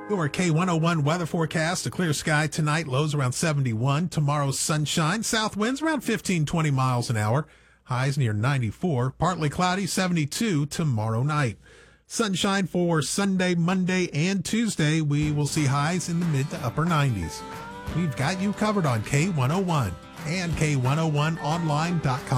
Your K101 weather forecast, a clear sky tonight, lows around 71. Tomorrow, sunshine, south winds around 15-20 miles an hour. Highs near 94. Partly cloudy, 72 tomorrow night. Sunshine for Sunday, Monday, and Tuesday. We will see highs in the mid to upper 90s. We've got you covered on K101 and K101online.com.